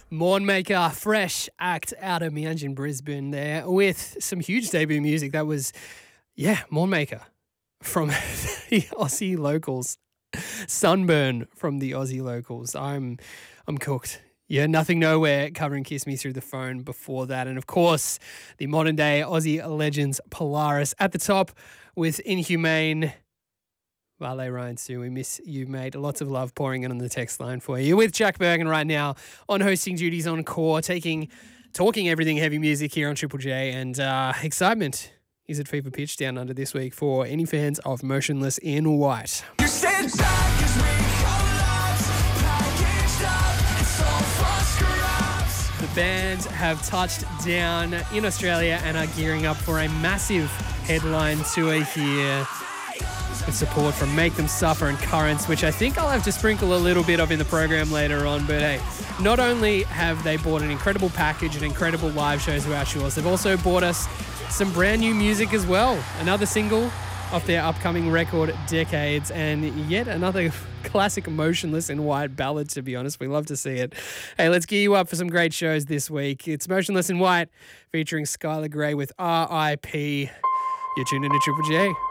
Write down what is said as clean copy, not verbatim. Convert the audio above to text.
Mornmaker, fresh act out of Meanjin, Brisbane there with some huge debut music. That was, Mornmaker from the Aussie locals. Sunburn from the Aussie locals. I'm cooked. Yeah, Nothing Nowhere covering Kiss Me Through the Phone before that. And of course, the modern day Aussie legends Polaris at the top with Inhumane. Vale Ryan Sue, we miss you, mate. Lots of love pouring in on the text line for you. With Jack Bergen right now on hosting duties on Core, talking everything heavy music here on Triple J, and excitement is at fever pitch down under this week for any fans of Motionless in White. The band have touched down in Australia and are gearing up for a massive headline tour here, with support from Make Them Suffer and Currents, which I think I'll have to sprinkle a little bit of in the program later on. But hey, not only have they bought an incredible package and incredible live shows to our shores, they've also bought us some brand new music as well. Another single off their upcoming record, Decades, and yet another classic Motionless in White ballad, to be honest. We love to see it. Hey, let's gear you up for some great shows this week. It's Motionless in White featuring Skylar Grey with R.I.P. You're tuned into Triple J.